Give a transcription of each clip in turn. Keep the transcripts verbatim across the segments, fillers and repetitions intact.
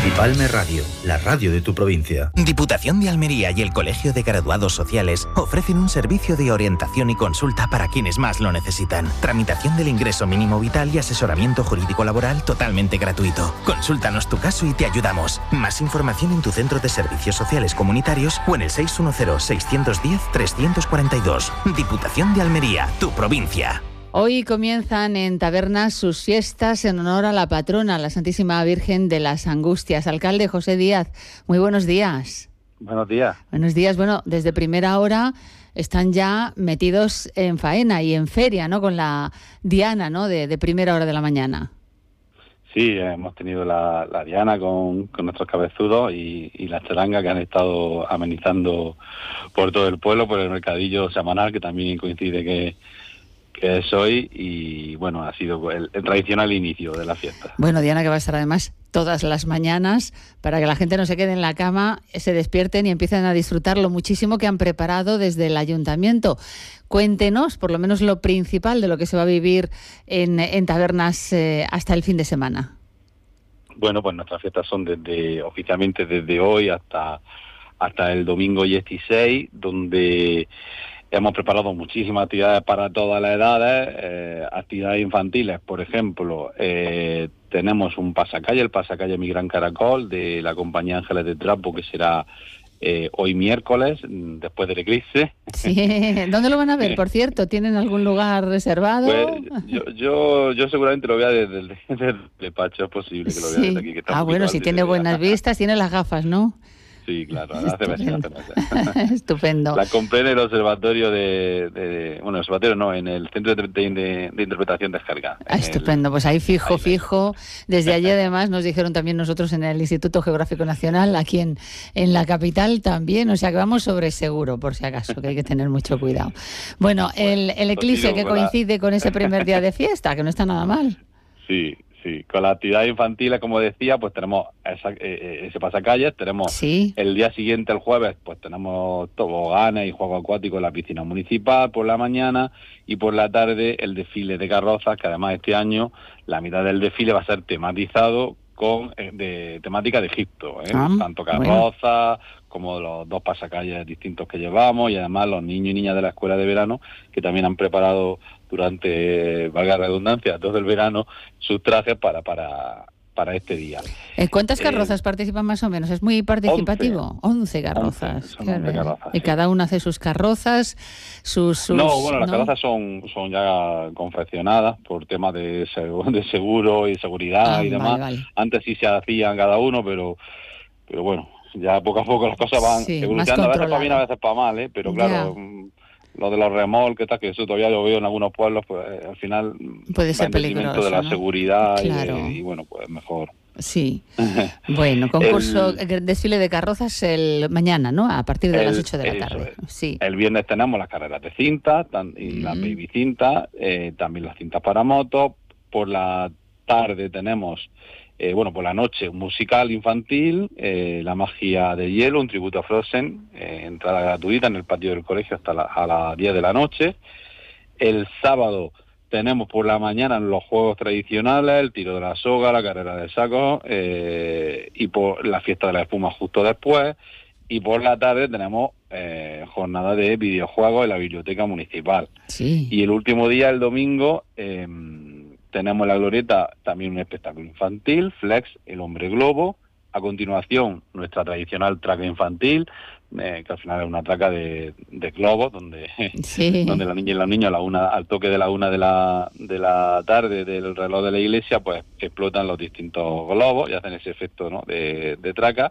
Dipalme Radio, la radio de tu provincia. Diputación de Almería y el Colegio de Graduados Sociales ofrecen un servicio de orientación y consulta para quienes más lo necesitan. Tramitación del ingreso mínimo vital y asesoramiento jurídico laboral totalmente gratuito. Consúltanos tu caso y te ayudamos. Más información en tu centro de servicios sociales comunitarios o en el seis uno cero, seis uno cero, tres cuatro dos. Diputación de Almería, tu provincia. Hoy comienzan en Tabernas sus fiestas en honor a la patrona, la Santísima Virgen de las Angustias. Alcalde José Díaz, muy buenos días. Buenos días. Buenos días. Bueno, desde primera hora están ya metidos en faena y en feria, ¿no? Con la diana, ¿no? De, de primera hora de la mañana. Sí, hemos tenido la, la diana con, con nuestros cabezudos y, y la charanga que han estado amenizando por todo el pueblo, por el mercadillo semanal, que también coincide que... que es hoy, y bueno, ha sido el, el tradicional inicio de la fiesta. Bueno, Diana, que va a estar además todas las mañanas para que la gente no se quede en la cama, se despierten y empiecen a disfrutar lo muchísimo que han preparado desde el ayuntamiento. Cuéntenos, por lo menos lo principal de lo que se va a vivir en, en Tabernas eh, hasta el fin de semana. Bueno, pues nuestras fiestas son desde oficialmente desde hoy hasta, hasta el domingo dieciséis, donde hemos preparado muchísimas actividades para todas las edades, eh, actividades infantiles, por ejemplo, eh, tenemos un pasacalle, el pasacalle Mi Gran Caracol, de la compañía Ángeles de Trapo, que será eh, hoy miércoles, después del eclipse. Sí, ¿dónde lo van a ver, por cierto? ¿Tienen algún lugar reservado? Pues yo, yo, yo seguramente lo vea desde el, desde el despacho, es posible que lo vea sí. desde aquí. Que está ah, bueno, si tiene buenas vistas, tiene las gafas, ¿no? Sí, claro, hace meses, hace meses. Estupendo. La compré en el observatorio de, de... Bueno, el observatorio no, en el Centro de, de, de Interpretación Descarga. Ah, estupendo, el, pues ahí fijo, ahí fijo. Desde allí además nos dijeron también nosotros en el Instituto Geográfico Nacional, aquí en, en la capital también, o sea que vamos sobre seguro, por si acaso, que hay que tener mucho cuidado. Bueno, el, el eclipse que coincide con ese primer día de fiesta, que no está nada mal. Sí. Sí, con las actividades infantiles, como decía, pues tenemos esa, eh, ese pasacalles, tenemos sí. el día siguiente, el jueves, pues tenemos toboganes y juegos acuáticos en la piscina municipal por la mañana, y por la tarde el desfile de carrozas, que además este año la mitad del desfile va a ser tematizado con eh, de temática de Egipto, ¿eh? ah, tanto carrozas bueno. como los dos pasacalles distintos que llevamos, y además los niños y niñas de la escuela de verano, que también han preparado durante, valga la redundancia, todo el verano, sus trajes para para para este día. ¿Cuántas carrozas eh, participan más o menos? ¿Es muy participativo? once carrozas. once, once carrozas y sí. Cada uno hace sus carrozas, sus... sus no, bueno, las ¿no? carrozas son son ya confeccionadas por temas de, de seguro y seguridad ah, y demás. Vale, vale. Antes sí se hacían cada uno, pero pero bueno, ya poco a poco las cosas van sí, evolucionando, a veces para bien, a veces para mal, ¿eh? Pero claro... Ya. Lo de los remolques, que eso todavía lo veo en algunos pueblos, pues al final puede ser peligroso de la ¿no? seguridad claro. y, de, y bueno, pues mejor. Sí. Bueno, concurso, el, desfile de carrozas el mañana, ¿no? A partir de el, las ocho de la tarde. Es. Sí. El viernes tenemos las carreras de cinta tan, y mm. las baby cintas, eh, también las cintas para motos. Por la tarde tenemos, eh, bueno, por la noche un musical infantil, eh, La magia de hielo, un tributo a Frozen, eh, entrada gratuita en el patio del colegio hasta la, a las diez de la noche. El sábado tenemos por la mañana los juegos tradicionales, el tiro de la soga, la carrera de sacos, eh, y por la fiesta de la espuma justo después. Y por la tarde tenemos eh, jornada de videojuegos en la biblioteca municipal. Sí. Y el último día, el domingo, eh, tenemos en la glorieta también un espectáculo infantil, Flex, el hombre globo. A continuación, nuestra tradicional traca infantil, eh, que al final es una traca de, de globos, donde, sí. donde la niña y los niños a la una, al toque de la una de la, de la tarde del reloj de la iglesia, pues explotan los distintos globos y hacen ese efecto, ¿no? de, de traca.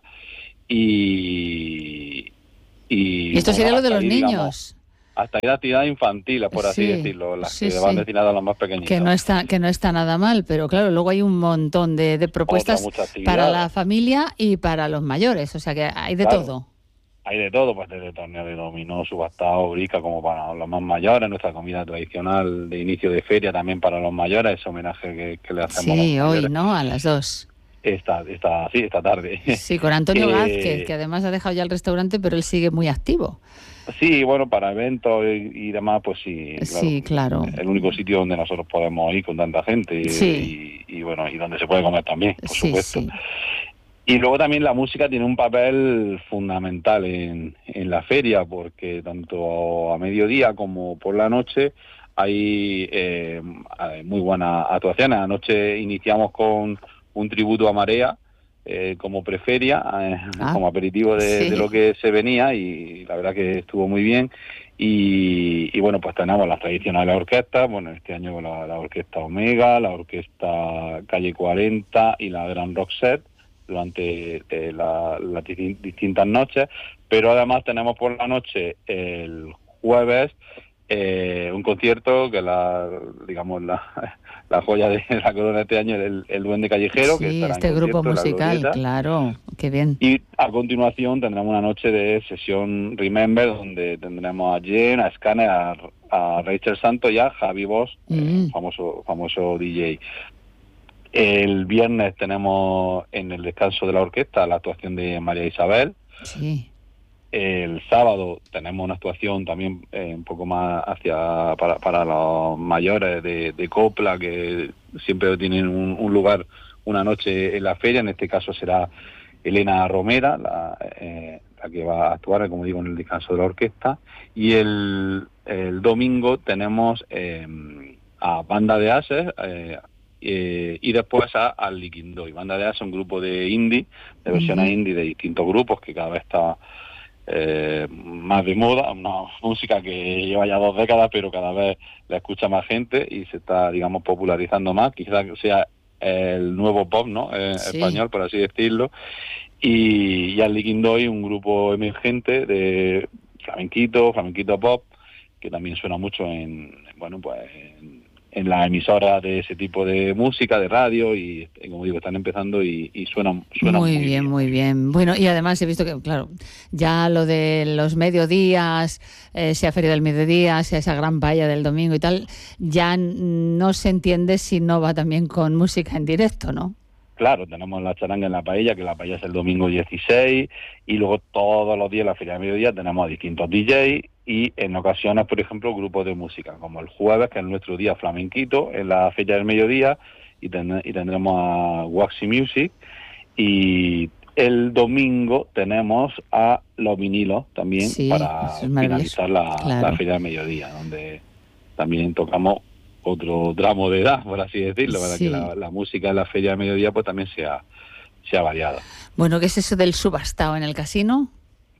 Y, y, ¿Y esto bueno, sería lo de los ahí, niños? Digamos, hasta ahí de actividades infantiles, por así sí, decirlo, las sí, que sí. van destinadas a los más pequeñitos. Que no está, que no está nada mal, pero claro, luego hay un montón de, de propuestas para la familia y para los mayores, o sea que hay de claro, todo. Hay de todo, pues desde torneos de dominó, subastado, brica, como para los más mayores, nuestra comida tradicional de inicio de feria también para los mayores, ese homenaje que, que le hacemos sí, a los hoy, ¿no? A las dos. Esta, esta, sí, esta tarde. Sí, con Antonio eh, Gázquez, que además ha dejado ya el restaurante, pero él sigue muy activo. Sí, bueno, para eventos y, y demás, pues sí. Claro, sí, claro. El único sitio donde nosotros podemos ir con tanta gente y, sí. y, y bueno, y donde se puede comer también, por sí, supuesto. Sí. Y luego también la música tiene un papel fundamental en, en la feria, porque tanto a mediodía como por la noche hay eh, muy buenas actuaciones. Anoche iniciamos con un tributo a Marea, eh, como preferia, eh, ah, como aperitivo de, sí. de lo que se venía, y la verdad que estuvo muy bien. Y, y bueno, pues tenemos las tradicionales orquestas, bueno, este año la, la orquesta Omega, la orquesta Calle cuarenta y la Gran Rock Set, durante eh, la, las distintas noches, pero además tenemos por la noche el jueves eh, un concierto que la digamos la, la joya de la corona de este año es el, el Duende Callejero, sí, que estará este en grupo musical, claro, qué bien. Y a continuación tendremos una noche de sesión Remember, donde tendremos a Jen, a Scanner, a, a Rachel Santos y a Javi Bosch, mm. eh, famoso famoso D J. El viernes tenemos en el descanso de la orquesta la actuación de María Isabel. Sí. El sábado tenemos una actuación también eh, un poco más hacia para, para los mayores de, de copla, que siempre tienen un, un lugar una noche en la feria. En este caso será Elena Romera, la, eh, la que va a actuar, como digo, en el descanso de la orquesta. Y el, el domingo tenemos eh, a Banda de Ases, eh, Eh, y después a, al Liquindoy. Banda de As, un grupo de indie, de versiones uh-huh. indie de distintos grupos, que cada vez está eh, más de moda, una música que lleva ya dos décadas, pero cada vez la escucha más gente y se está, digamos, popularizando más. Quizás sea el nuevo pop, ¿no? Eh, sí. Español, por así decirlo. Y, y al Liquindoy, un grupo emergente de flamenquito, flamenquito pop, que también suena mucho en, bueno, pues en, en las emisoras de ese tipo de música, de radio, y como digo, están empezando y, y suenan, suenan muy, muy bien, bien. Muy bien, bueno, y además he visto que, claro, ya lo de los mediodías, eh, sea Feria del Mediodía, sea esa gran paella del domingo y tal, ya no se entiende si no va también con música en directo, ¿no? Claro, tenemos la charanga en la paella, que la paella es el domingo dieciséis, y luego todos los días en la Feria del Mediodía tenemos a distintos D Js, y en ocasiones, por ejemplo, grupos de música, como el jueves, que es nuestro día flamenquito, en la Feria del Mediodía, y, ten- y tendremos a Waxy Music, y el domingo tenemos a Los Vinilos también, sí, para finalizar la, claro. la Feria del Mediodía, donde también tocamos otro tramo de edad, por así decirlo, para sí. que la, la música en la Feria del Mediodía pues también sea, sea variada. Bueno, ¿qué es eso del subastado en el casino?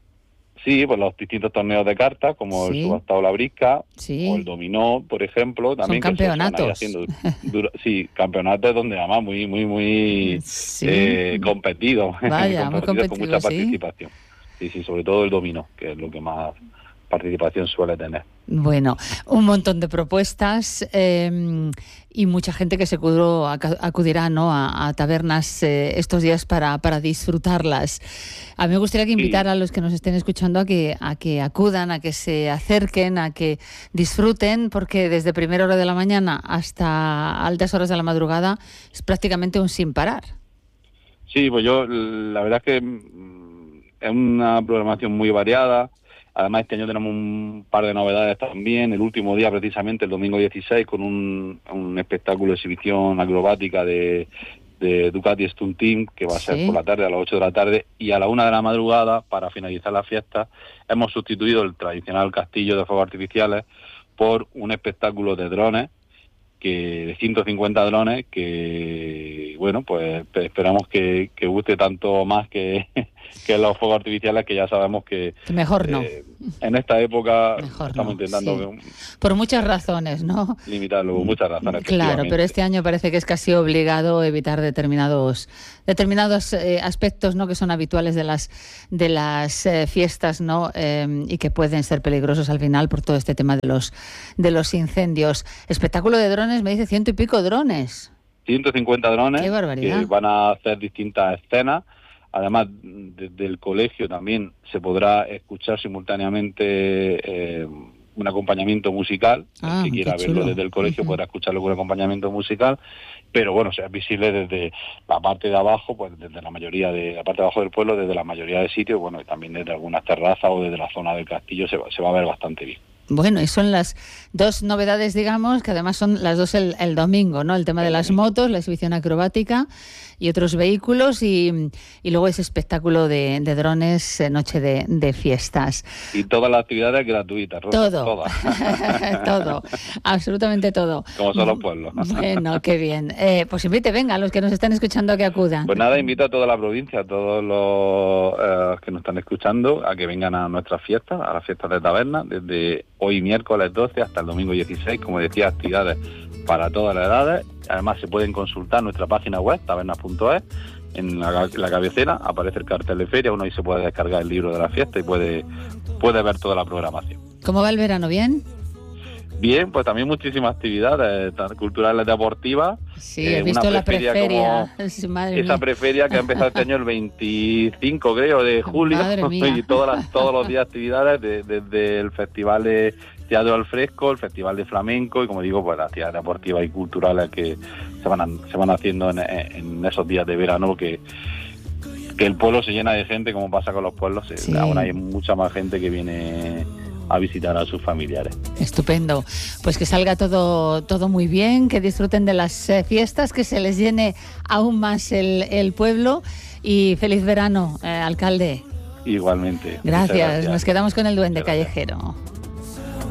Sí, pues los distintos torneos de cartas, como sí. el subastado La Brisca, sí. o el dominó, por ejemplo, también. Son campeonatos. Que se haciendo dura, sí, campeonatos donde además muy, muy, muy sí. eh, competidos, Vaya, competidos muy competido, con mucha ¿sí? participación. Sí, sí, sobre todo el dominó, que es lo que más participación suele tener. Bueno, un montón de propuestas eh, y mucha gente que seguro acudirá, ¿no?, a, a tabernas eh, estos días para, para disfrutarlas. A mí me gustaría que invitar sí. a los que nos estén escuchando a que, a que acudan, a que se acerquen, a que disfruten, porque desde primera hora de la mañana hasta altas horas de la madrugada es prácticamente un sin parar. Sí, pues yo, la verdad es que es una programación muy variada. Además, este año tenemos un par de novedades también. El último día, precisamente, el domingo dieciséis, con un, un espectáculo de exhibición acrobática de, de Ducati Stunt Team, que va a ser sí. por la tarde, a las ocho de la tarde, y a la una de la madrugada, para finalizar la fiesta, hemos sustituido el tradicional castillo de fuegos artificiales por un espectáculo de drones, que de ciento cincuenta drones, que, bueno, pues esperamos que, que guste tanto más que, que los fuegos artificiales, que ya sabemos que... Mejor no. Eh, en esta época Mejor estamos no, intentando... Sí. Por muchas razones, ¿no? Limitarlo, muchas razones. Claro, pero este año parece que es casi obligado evitar determinados determinados eh, aspectos, ¿no?, que son habituales de las de las eh, fiestas, ¿no?, eh, y que pueden ser peligrosos al final por todo este tema de los de los incendios. Espectáculo de drones, me dice ciento y pico drones. ciento cincuenta drones. Qué barbaridad. Que van a hacer distintas escenas. Además, desde el colegio también se podrá escuchar simultáneamente eh, un acompañamiento musical. Ah, el que quiera verlo desde el colegio uh-huh. podrá escucharlo con un acompañamiento musical, pero bueno, o sea, es visible desde la parte de abajo, pues desde la mayoría de la parte de abajo del pueblo, desde la mayoría de sitios, bueno, y también desde algunas terrazas o desde la zona del castillo se va, se va a ver bastante bien. Bueno, y son las dos novedades, digamos, que además son las dos el, el domingo, ¿no? El tema de las motos, la exhibición acrobática y otros vehículos, y, y luego ese espectáculo de, de drones, eh, noche de, de fiestas. Y todas las actividades gratuitas, Rosa, todo, todas. todo, absolutamente todo. Como son los pueblos. Bueno, qué bien. Eh, pues invite, venga, los que nos están escuchando a que acudan. Pues nada, invito a toda la provincia, a todos los eh, que nos están escuchando, a que vengan a nuestras fiestas, a las fiestas de taberna, desde hoy miércoles doce hasta el domingo dieciséis, como decía, actividades para todas las edades. Además se pueden consultar nuestra página web, tabernas punto es, en la, la cabecera aparece el cartel de feria, uno ahí se puede descargar el libro de la fiesta y puede, puede ver toda la programación. ¿Cómo va el verano? ¿Bien? Bien, pues también muchísimas actividades culturales, deportivas. Sí, he eh, visto la preferia. Como Madre esa mía. preferia que ha empezado este año el veinticinco, creo, de julio. Madre mía. Y todas las, todos los días actividades, desde de, de el Festival de Teatro al Fresco, el Festival de Flamenco y, como digo, pues las actividades deportivas y culturales que se van, a, se van haciendo en, en esos días de verano, que, que el pueblo se llena de gente, como pasa con los pueblos. Sí. Aún hay mucha más gente que viene a visitar a sus familiares. Estupendo. Pues que salga todo todo muy bien, que disfruten de las eh, fiestas, que se les llene aún más el, el pueblo, y feliz verano, eh, alcalde. Igualmente. Gracias. Gracias. Nos quedamos con el duende Gracias. callejero.